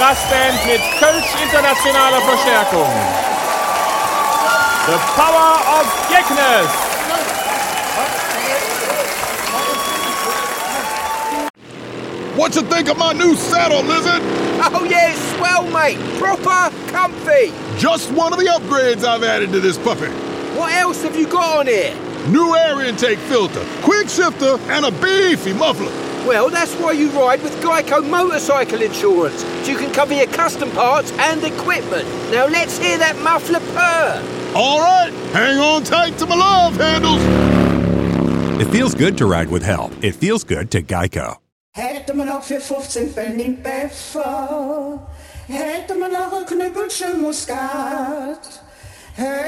Brassband mit Kölsch internationaler Verstärkung. The Power of Geknes. What you think of my new saddle, Lizard? Oh yeah, swell, mate. Proper comfy. Just one of the upgrades I've added to this puppy. What else have you got on here? New air intake filter, quick shifter, and a beefy muffler. Well, that's why you ride with Geico Motorcycle Insurance, so you can cover your custom parts and equipment. Now let's hear that muffler purr. All right, hang on tight to my love handles. It feels good to ride with help. It feels good to Geico. Hätte man auch für 15 Pfennig Beffer, hätte man auch ein Knüppelchen Muskat.